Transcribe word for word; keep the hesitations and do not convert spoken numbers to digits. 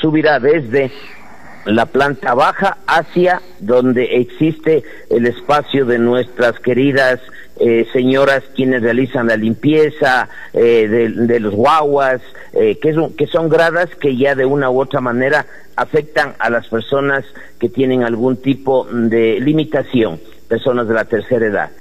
subirá desde la planta baja hacia donde existe el espacio de nuestras queridas eh, señoras quienes realizan la limpieza eh, de, de los guaguas, eh, que, son, que son gradas que ya de una u otra manera afectan a las personas que tienen algún tipo de limitación, personas de la tercera edad.